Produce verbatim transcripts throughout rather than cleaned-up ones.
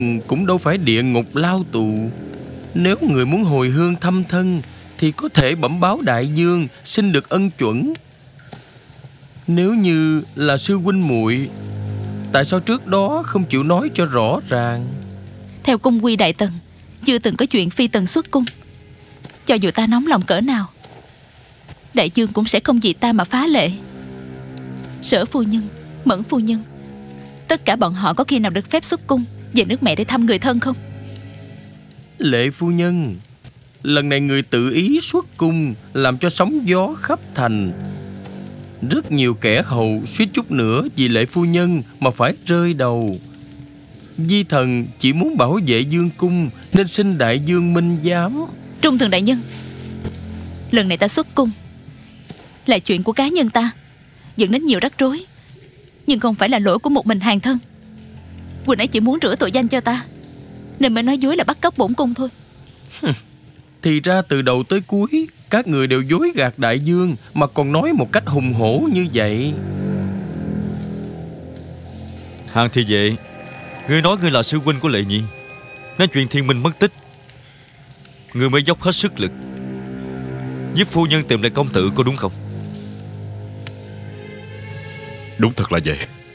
cũng đâu phải địa ngục lao tù. Nếu người muốn hồi hương thăm thân thì có thể bẩm báo đại vương xin được ân chuẩn. Nếu như là sư huynh muội, tại sao trước đó không chịu nói cho rõ ràng? Theo cung quy đại tần, chưa từng có chuyện phi tần xuất cung. Cho dù ta nóng lòng cỡ nào, đại vương cũng sẽ không vì ta mà phá lệ. Sở phu nhân, Mẫn phu nhân, tất cả bọn họ có khi nào được phép xuất cung về nước mẹ để thăm người thân không? Lệ phu nhân, lần này người tự ý xuất cung, làm cho sóng gió khắp thành. Rất nhiều kẻ hầu suýt chút nữa vì lệ phu nhân mà phải rơi đầu. Di thần chỉ muốn bảo vệ dương cung nên xin đại vương minh giám. Trung thường đại nhân, lần này ta xuất cung là chuyện của cá nhân ta, dẫn đến nhiều rắc rối, nhưng không phải là lỗi của một mình hàng thân. Vừa nãy chỉ muốn rửa tội danh cho ta nên mới nói dối là bắt cóc bổn cung thôi. Thì ra từ đầu tới cuối các người đều dối gạt đại vương, mà còn nói một cách hùng hổ như vậy. Hàng Thị Vệ, ngươi nói ngươi là sư huynh của Lệ Nhi, nên chuyện Thiên Minh mất tích ngươi mới dốc hết sức lực giúp phu nhân tìm lại công tử, có đúng không? Đúng thật là vậy.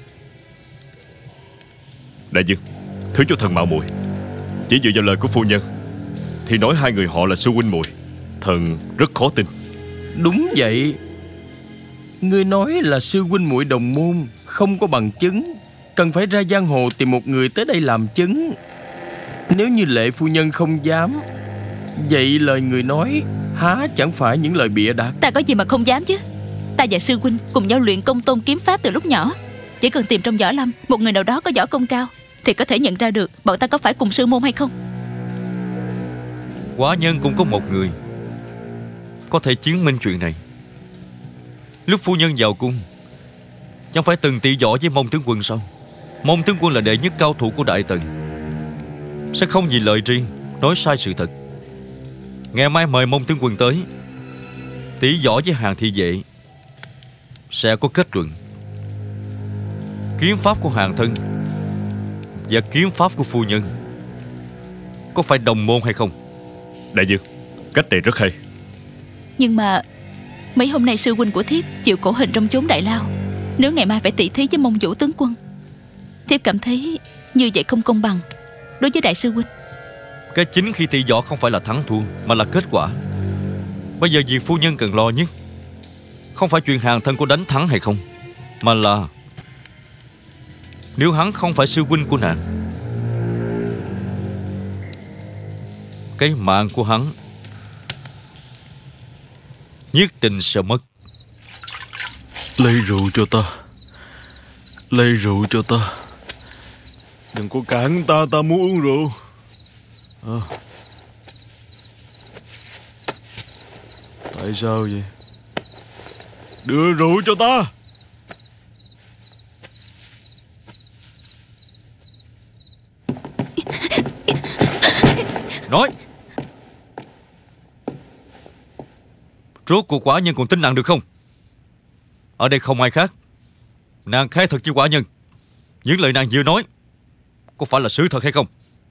Đại vương, thứ cho thần mạo muội. Chỉ dựa vào lời của phu nhân thì nói hai người họ là sư huynh muội, thần rất khó tin. Đúng vậy. Ngươi nói là sư huynh muội đồng môn, không có bằng chứng, cần phải ra giang hồ tìm một người tới đây làm chứng. Nếu như Lệ phu nhân không dám, vậy lời người nói há chẳng phải những lời bịa đặt. Ta có gì mà không dám chứ. Ta và sư huynh cùng nhau luyện công tôn kiếm pháp từ lúc nhỏ. Chỉ cần tìm trong võ lâm một người nào đó có võ công cao thì có thể nhận ra được bọn ta có phải cùng sư môn hay không. Quả nhân cũng có một người có thể chứng minh chuyện này. Lúc phu nhân vào cung, chẳng phải từng tỷ võ với Mông tướng quân sao? Mông tướng quân là đệ nhất cao thủ của Đại Tần, sẽ không vì lợi riêng nói sai sự thật. Ngày mai mời Mông tướng quân tới, tỷ võ với Hàng Thị Vệ sẽ có kết luận. Kiếm pháp của Hàng thân và kiếm pháp của phu nhân có phải đồng môn hay không? Đại vương, cách này rất hay. Nhưng mà mấy hôm nay sư huynh của thiếp chịu cổ hình trong chốn đại lao, nếu ngày mai phải tỷ thí với Mông Vũ tướng quân, thiếp cảm thấy như vậy không công bằng đối với đại sư huynh. Cái chính khi tỷ võ không phải là thắng thua, mà là kết quả. Bây giờ việc phu nhân cần lo nhất không phải chuyện Hàng thân có đánh thắng hay không, mà là nếu hắn không phải sư huynh của nàng, cái mạng của hắn nhất định sẽ mất. Lấy rượu cho ta, lấy rượu cho ta. Đừng có cản ta, ta muốn uống rượu. À. Tại sao vậy? Đưa rượu cho ta. Nói, rốt cuộc quả nhân còn tin nàng được không? Ở đây không ai khác. Nàng khai thật với quả nhân, những lời nàng vừa nói có phải là sự thật hay không?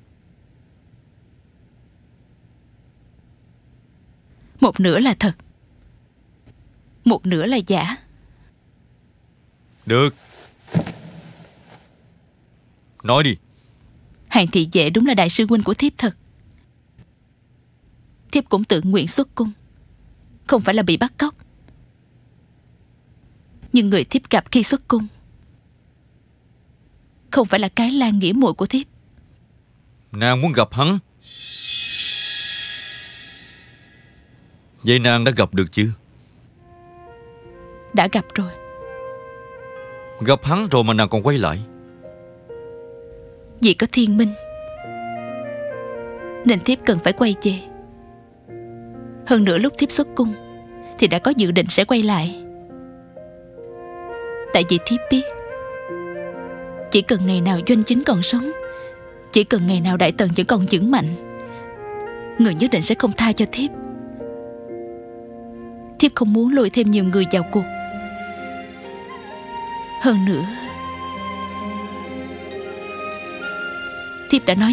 Một nửa là thật, một nửa là giả. Được, nói đi. Hàng Thị Vệ đúng là đại sư huynh của thiếp thật. Thiếp cũng tự nguyện xuất cung, không phải là bị bắt cóc. Nhưng người thiếp gặp khi xuất cung không phải là cái Lan nghĩa muội của thiếp. Nàng muốn gặp hắn, vậy nàng đã gặp được chưa? Đã gặp rồi. Gặp hắn rồi mà nàng còn quay lại? Vì có thiên minh nên thiếp cần phải quay về. Hơn nữa lúc thiếp xuất cung thì đã có dự định sẽ quay lại. Tại vì thiếp biết chỉ cần ngày nào Doanh Chính còn sống, chỉ cần ngày nào Đại Tần vẫn còn vững mạnh, người nhất định sẽ không tha cho thiếp. Thiếp không muốn lôi thêm nhiều người vào cuộc. Hơn nữa, thiếp đã nói